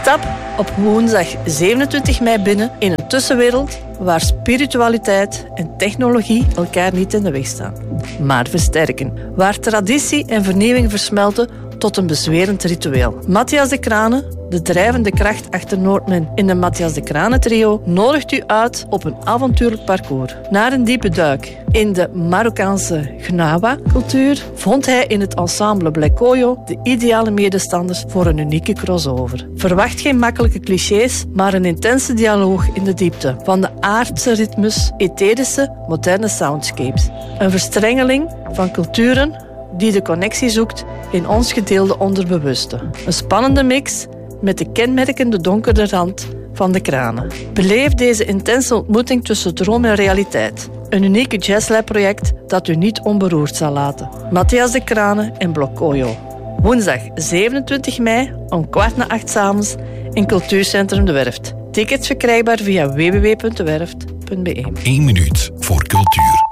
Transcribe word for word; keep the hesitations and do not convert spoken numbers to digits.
Stap op woensdag zevenentwintig mei binnen in een tussenwereld waar spiritualiteit en technologie elkaar niet in de weg staan, maar versterken. Waar traditie en vernieuwing versmelten tot een bezwerend ritueel. Matthias de Crane, de drijvende kracht achter Noordmen in de Matthias de Crane trio, nodigt u uit op een avontuurlijk parcours. Naar een diepe duik in de Marokkaanse Gnawa-cultuur vond hij in het ensemble Blekoyo de ideale medestanders voor een unieke crossover. Verwacht geen makkelijke clichés, maar een intense dialoog in de diepte. Van de aardse ritmes, etherische, moderne soundscapes. Een verstrengeling van culturen die de connectie zoekt in ons gedeelde onderbewuste. Een spannende mix met de kenmerkende donkere rand van de Kranen. Beleef deze intense ontmoeting tussen droom en realiteit. Een unieke jazzlab-project dat u niet onberoerd zal laten. Matthias de Crane en Blekoyo. Woensdag zevenentwintig mei om kwart na acht 's avonds in Cultuurcentrum De Werft. Tickets verkrijgbaar via w w w punt de werft punt b e. Eén minuut voor cultuur.